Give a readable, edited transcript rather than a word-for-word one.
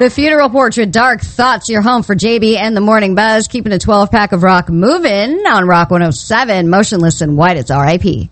The Funeral Portrait, Dark Thoughts, your home for JB and the Morning Buzz, keeping a 12-pack of rock moving on Rock 107. Motionless in White, it's R.I.P.